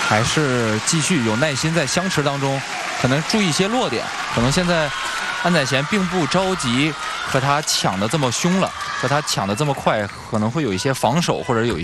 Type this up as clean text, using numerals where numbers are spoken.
还是继续有耐心在相持当中，可能注意一些落点。可能现在安宰贤并不着急和他抢的这么凶了，和他抢的这么快，可能会有一些防守或者有一些。